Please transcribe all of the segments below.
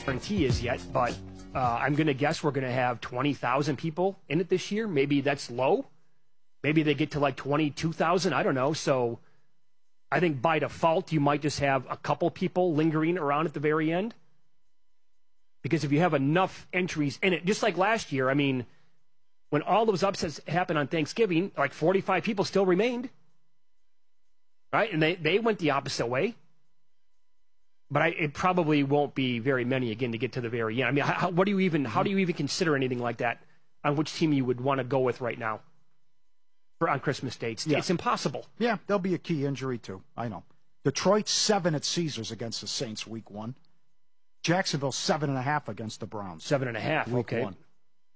guarantee is yet, but I'm going to guess we're going to have 20,000 people in it this year. Maybe that's low. Maybe they get to like 22,000. I don't know. So I think by default, you might just have a couple people lingering around at the very end. Because if you have enough entries in it, just like last year, I mean, when all those upsets happened on Thanksgiving, like 45 people still remained. Right? And they went the opposite way. But it probably won't be very many again to get to the very end. I mean, how do you even consider anything like that on which team you would want to go with right now on Christmas Day? It's impossible. Yeah, there'll be a key injury too. I know. Detroit 7 at Caesars against the Saints week 1. Jacksonville 7.5 against the Browns. 7.5. Week Okay. 1.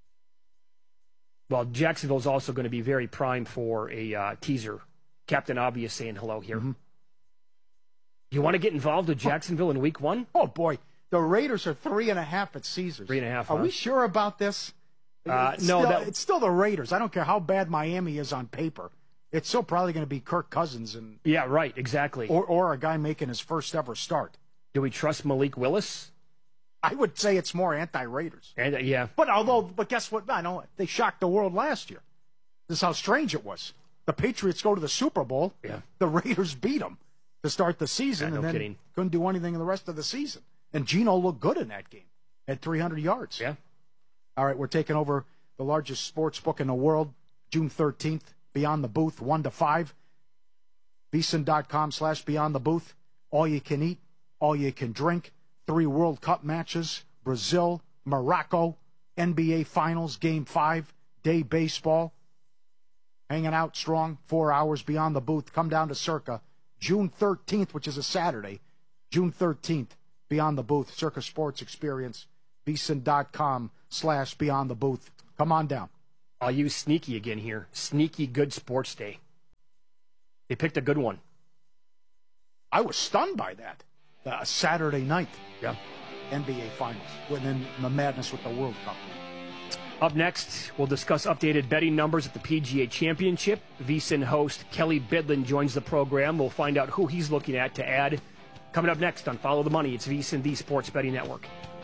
Well, Jacksonville's also going to be very primed for a teaser. Captain Obvious saying hello here. Mm-hmm. You want to get involved with Jacksonville in week 1? Oh, boy. The Raiders are 3.5 at Caesars. 3.5. Are we sure about this? It's still the Raiders. I don't care how bad Miami is on paper. It's still probably going to be Kirk Cousins. Yeah, right. Exactly. Or a guy making his first ever start. Do we trust Malik Willis? I would say it's more anti-Raiders. Yeah. But guess what? I know they shocked the world last year. This is how strange it was. The Patriots go to the Super Bowl. Yeah. The Raiders beat them to start the season, no and then kidding. Couldn't do anything in the rest of the season. And Geno looked good in that game. Had 300 yards. Yeah. All right, we're taking over the largest sports book in the world, June 13th, Beyond the Booth, 1 to 5. VSiN.com/Beyond the Booth. All you can eat, all you can drink. 3 World Cup matches, Brazil, Morocco, NBA Finals, Game 5, day baseball. Hanging out strong, 4 hours Beyond the Booth. Come down to Circa, June 13th, which is a Saturday. June 13th, Beyond the Booth, Circa Sports Experience, VSiN.com/Beyond the Booth. Come on down. I'll use sneaky again here. Sneaky good sports day. They picked a good one. I was stunned by that. Saturday night. Yeah. NBA Finals. Within the madness with the World Cup. Up next, we'll discuss updated betting numbers at the PGA Championship. VSiN host Kelly Bidlin joins the program. We'll find out who he's looking at to add. Coming up next on Follow the Money, it's VSiN, the Sports Betting Network.